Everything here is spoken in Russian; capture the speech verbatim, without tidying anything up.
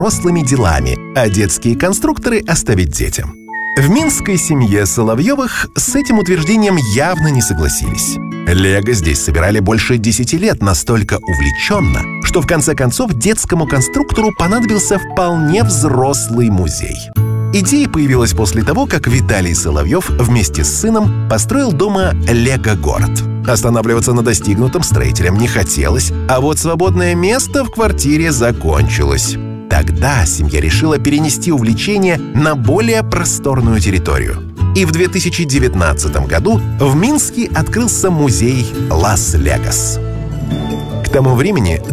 взрослыми делами, а детские конструкторы оставить детям. В минской семье Соловьевых с этим утверждением явно не согласились. Лего здесь собирали больше десяти лет настолько увлеченно, что в конце концов детскому конструктору понадобился вполне взрослый музей. Идея появилась после того, как Виталий Соловьев вместе с сыном построил дома Лего-город. Останавливаться на достигнутом строителям не хотелось, а вот свободное место в квартире закончилось. Тогда семья решила перенести увлечение на более просторную территорию. И в две тысячи девятнадцатом году в Минске открылся музей Лас-Легас. К тому времени